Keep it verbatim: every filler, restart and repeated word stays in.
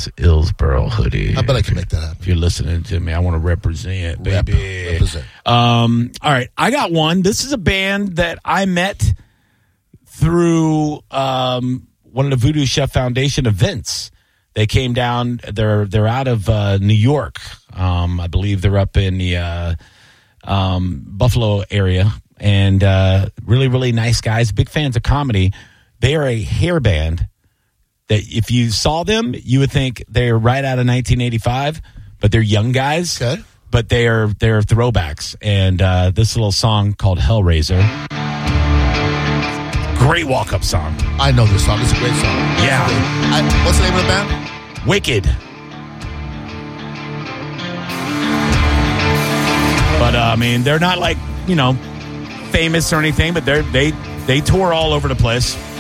Lawrence Hillsborough hoodie. I bet I can make that happen. If you're listening to me, I want to represent, baby. Rep, represent. Um, all right, I got one. This is a band that I met through um, one of the Voodoo Chef Foundation events. They came down. They're they're out of uh, New York. Um, I believe they're up in the uh, um, Buffalo area, and uh, really really nice guys. Big fans of comedy. They are a hair band that if you saw them, you would think they're right out of nineteen eighty-five, but they're young guys. Okay. But they are they're throwbacks, and uh, this little song called Hellraiser. Great walk-up song. I know this song. It's a great song. Yeah. I, what's the name of the band? Wicked. But, uh, I mean, they're not like, you know, famous or anything, but they're, they they tour all over the place.